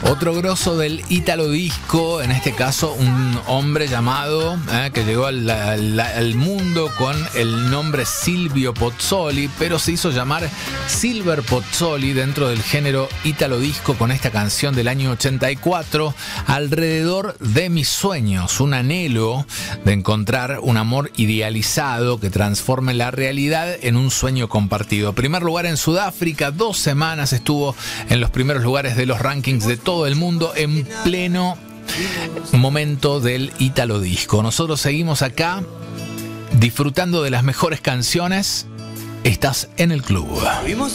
Otro grosso del ítalo disco, en este caso un hombre llamado, que llegó al mundo con el nombre Silvio Pozzoli, pero se hizo llamar Silver Pozzoli dentro del género ítalo disco con esta canción del año 84, Alrededor de mis sueños, un anhelo de encontrar un amor idealizado que transforme la realidad en un sueño compartido. Primer lugar en Sudáfrica, 2 semanas estuvo en los primeros lugares de los rankings de todo el mundo en pleno momento del ítalo disco. Nosotros seguimos acá disfrutando de las mejores canciones. Estás en el club.